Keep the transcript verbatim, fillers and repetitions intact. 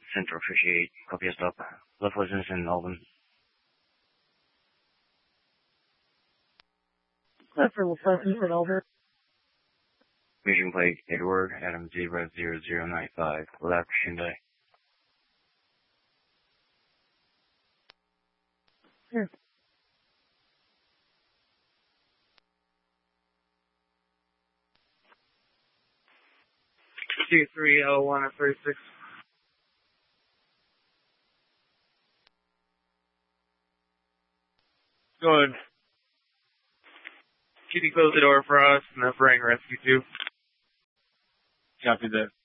Central thirty-eight, copy a stop. Left license in Alvin. Left for license in Alvin. Mission plate Edward Adam zero zero zero nine five. Left Hyundai. Here. two three oh one at thirty-six. Go ahead. Can you close the door for us and then bring rescue two? Copy that.